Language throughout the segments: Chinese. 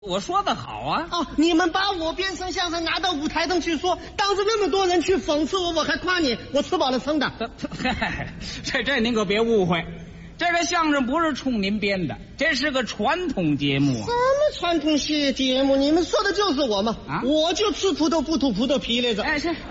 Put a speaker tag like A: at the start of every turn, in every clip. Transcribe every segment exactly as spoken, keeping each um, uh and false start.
A: 我说的好啊！
B: 哦，你们把我编成相声拿到舞台上去说，当着那么多人去讽刺我，我还夸你，我吃饱了撑的。
A: 这这您可别误会，这个相声不是冲您编的，这是个传统节目啊。
B: 什么传统节节目？你们说的就是我嘛！啊，我就吃葡萄不吐葡萄皮来着。
A: 哎，是。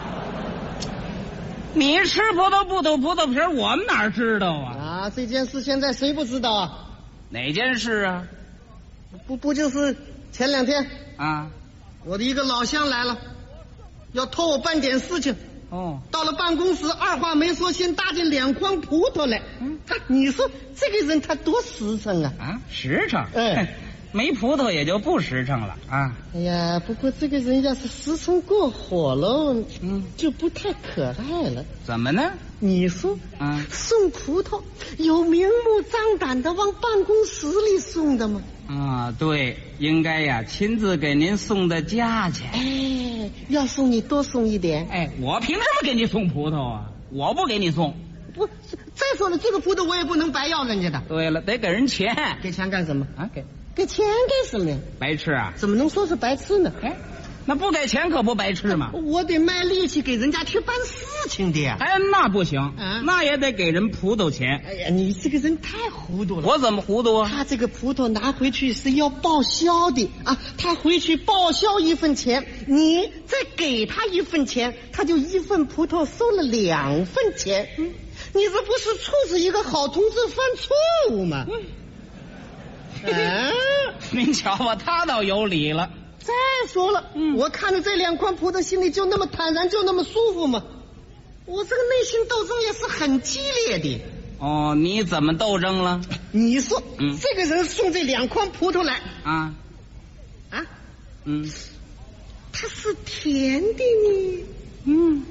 A: 你吃葡萄不吐葡萄皮，我们哪知道啊？
B: 啊，这件事现在谁不知道啊？
A: 哪件事啊？
B: 不不就是前两天
A: 啊，
B: 我的一个老乡来了，要托我办点事情。
A: 哦，
B: 到了办公室，二话没说，先搭进两筐葡萄来。嗯，他你说这个人他多实诚啊！
A: 啊，实诚。
B: 哎，
A: 没葡萄也就不实诚了啊。
B: 哎呀，不过这个人要是实诚过火了，嗯，就不太可爱了。
A: 怎么呢？
B: 你说，
A: 啊，
B: 送葡萄有明目张胆的往办公室里送的吗？
A: 啊，对，应该呀，亲自给您送到家去。
B: 哎，要送你多送一点。
A: 哎，我凭什么给你送葡萄啊？我不给你送。
B: 不，再说了，这个葡萄我也不能白要人家的。
A: 对了，得给人钱。
B: 给钱干什么？
A: 啊，给
B: 给钱干什么呀？
A: 白吃啊？
B: 怎么能说是白吃呢？
A: 哎，那不给钱可不白吃吗？
B: 我得卖力气给人家去办事情的呀。
A: 哎，那不行，
B: 啊，
A: 那也得给人葡萄钱。
B: 哎呀，你这个人太糊涂了。
A: 我怎么糊涂啊？
B: 他这个葡萄拿回去是要报销的啊，他回去报销一份钱，你再给他一份钱，他就一份葡萄收了两份钱。嗯，你这不是促使一个好同志犯错误吗？
A: 嗯，啊，您瞧吧，他倒有理了。
B: 再说了，嗯，我看着这两筐葡萄，心里就那么坦然，就那么舒服吗？我这个内心斗争也是很激烈的。
A: 哦，你怎么斗争了？
B: 你说，
A: 嗯，
B: 这个人送这两筐葡萄来，
A: 啊
B: 啊，
A: 嗯，
B: 它是甜的呢，
A: 嗯，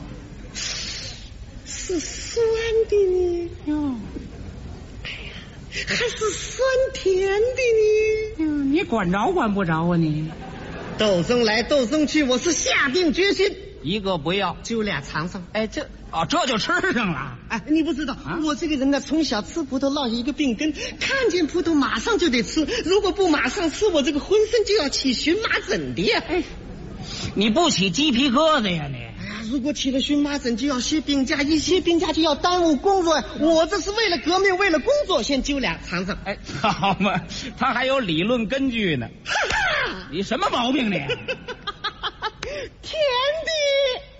B: 是酸的呢，
A: 哟，
B: 哎呀，还是酸甜的呢。
A: 嗯，你管着管不着啊你？
B: 斗争来斗争去，我是下定决心，
A: 一个不要，
B: 就俩尝尝。
A: 哎，这哦，这就吃上了。
B: 哎，你不知道，啊，我这个人呢，从小吃葡萄落下一个病根，看见葡萄马上就得吃，如果不马上吃，我这个浑身就要起荨麻疹的呀。哎，
A: 你不起鸡皮疙瘩呀你？
B: 哎呀，如果起了荨麻疹就要歇病假，一歇病假就要耽误工作，我这是为了革命，为了工作，先揪俩尝尝。
A: 哎，好嘛，他还有理论根据呢。
B: 哈哈，
A: 你什么毛病你？
B: 甜